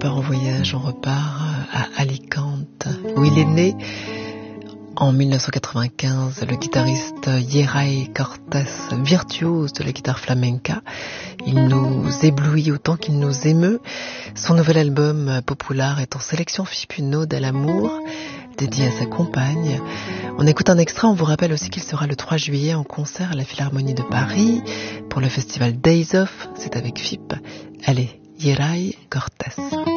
part en voyage, on repart à Alicante, où il est né en 1995, le guitariste Yeray Cortés, virtuose de la guitare flamenca. Il nous éblouit autant qu'il nous émeut. Son nouvel album Popular est en sélection FIP, une ode à l'amour, dédié à sa compagne. On écoute un extrait, on vous rappelle aussi qu'il sera le 3 juillet en concert à la Philharmonie de Paris pour le festival Days Off, c'est avec FIP. Allez, Yeray Cortés.